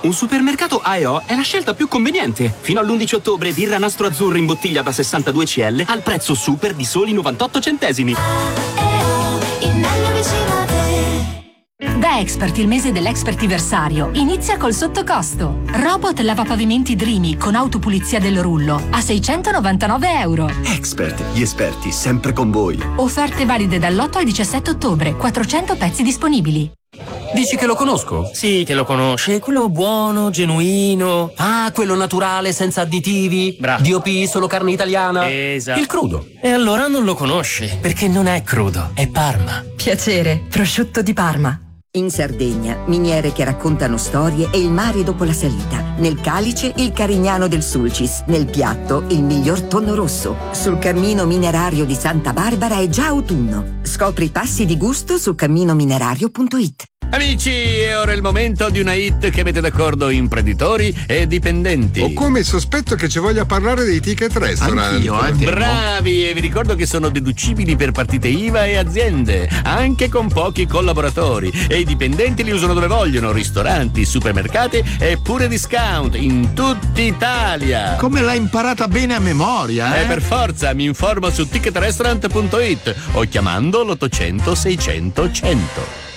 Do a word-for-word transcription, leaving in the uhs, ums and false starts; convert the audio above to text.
Un supermercato A e O è la scelta più conveniente. Fino all'undici ottobre birra Nastro Azzurro in bottiglia da sessantadue centilitri al prezzo super di soli novantotto centesimi. Da Expert, il mese dell'expertiversario inizia col sottocosto. Robot lavapavimenti Dreamy con autopulizia del rullo a seicentonovantanove euro. Expert, gli esperti sempre con voi. Offerte valide dall'otto al diciassette ottobre, quattrocento pezzi disponibili. Dici che lo conosco? Sì, che lo conosce. Quello buono, genuino. Ah, quello naturale, senza additivi. Bravo. D O P, solo carne italiana. Esatto. Il crudo. E allora non lo conosce, perché non è crudo, è Parma. Piacere, prosciutto di Parma. In Sardegna, miniere che raccontano storie e il mare dopo la salita. Nel calice, il Carignano del Sulcis. Nel piatto, il miglior tonno rosso. Sul cammino minerario di Santa Barbara è già autunno. Scopri i passi di gusto su camminominerario punto it. Amici, è ora il momento di una hit che mette d'accordo imprenditori e dipendenti. Ho come il sospetto che ci voglia parlare dei ticket restaurant. Anch'io, anche bravi, e vi ricordo che sono deducibili per partite I V A e aziende, anche con pochi collaboratori. E i dipendenti li usano dove vogliono, ristoranti, supermercati e pure discount in tutta Italia. Come l'hai imparata bene a memoria, eh? Eh, per forza, mi informo su ticket restaurant punto it o chiamando l'ottocento seicento cento.